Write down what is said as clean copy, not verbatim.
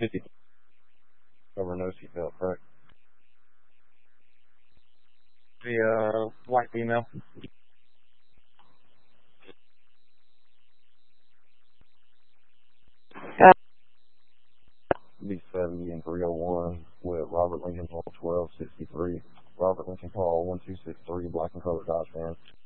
50 over no seatbelt, correct? The white female. B70 and 301 with Robert Lincoln Hall 1263. Robert Lincoln Hall 1263, black and color Dodge van.